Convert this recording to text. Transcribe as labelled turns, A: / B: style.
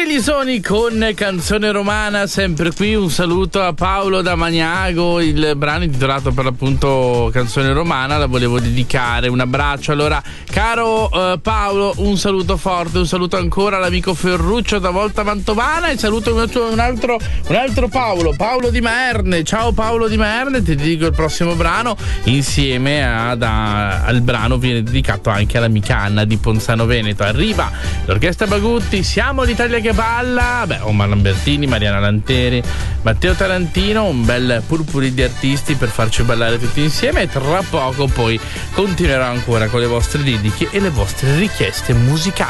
A: Andrea Lisoni con Canzone Romana, sempre qui. Un saluto a Paolo da Magnago. Il brano intitolato per l'appunto Canzone Romana la volevo dedicare. Un abbraccio. Allora, caro Paolo, un saluto forte, un saluto ancora all'amico Ferruccio da Volta Mantovana e saluto un altro Paolo di Maerne. Ciao Paolo di Maerne, ti dico il prossimo brano insieme al brano viene dedicato anche all'amica Anna di Ponzano Veneto. Arriva l'Orchestra Bagutti, Siamo l'Italia che balla, Omar Lambertini, Mariana Lanteri, Matteo Tarantino, un bel purpurì di artisti per farci ballare tutti insieme e tra poco poi continuerò ancora con le vostre liriche e le vostre richieste musicali.